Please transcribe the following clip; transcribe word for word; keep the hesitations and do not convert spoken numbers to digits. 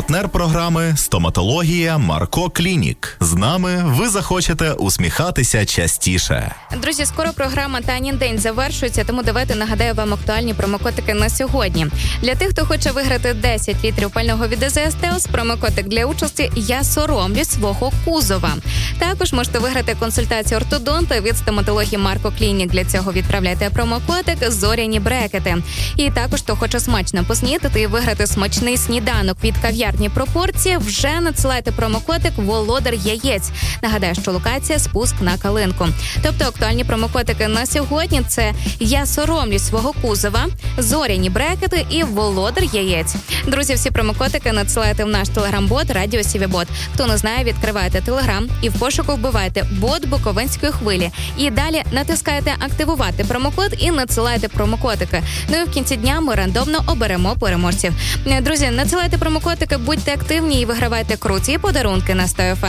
Партнер програми «Стоматологія Марко Клінік». З нами ви захочете усміхатися частіше. Друзі, скоро програма «Танін день» завершується, тому давайте нагадаю вам актуальні промокодики на сьогодні. Для тих, хто хоче виграти десять літрів пального від АЗС Телс, промокодик для участі «Я соромлюсь свого кузова». Також можете виграти консультацію ортодонта від стоматології Марко Клінік. Для цього відправляйте промокодик «Зоряні брекети». І також, хто хоче смачно поснідати і виграти смачний сніданок від кав'ярні «Пропорція», вже надсилайте промокодик «Володар яєць». Нагадаю, що локація «Спуск на Калинку». Тобто актуальні промокодики на сьогодні – це «Я соромлюсь свого кузова», «Зоряні брекети» і «Володар яєць». Друзі, всі промокодики надсилайте в наш телеграм-бот «Радіо Сівібот». Хто не знає, відкривайте телеграм і в пошуку вбивайте «Бот Буковинської хвилі». І далі натискаєте «Активувати промокод» і надсилайте промокодики. Ну і в кінці дня ми рандомно оберемо переможців. Друзі, надсилайте промокодики, будьте активні і вигравайте круті подарунки на сто еф ем.